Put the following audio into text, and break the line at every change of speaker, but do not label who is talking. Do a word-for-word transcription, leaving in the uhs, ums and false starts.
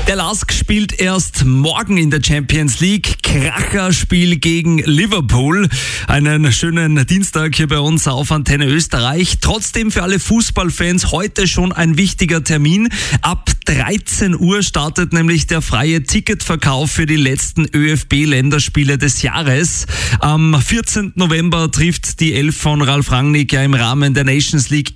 Der Lask spielt erst morgen in der Champions League. Kracherspiel gegen Liverpool. Einen schönen Dienstag hier bei uns auf Antenne Österreich. Trotzdem für alle Fußballfans heute schon ein wichtiger Termin. Ab dreizehn Uhr startet nämlich der freie Ticketverkauf für die letzten ÖFB Länderspiele des Jahres. Am vierzehnten November trifft die Elf von Ralf Rangnick ja im Rahmen der Nations League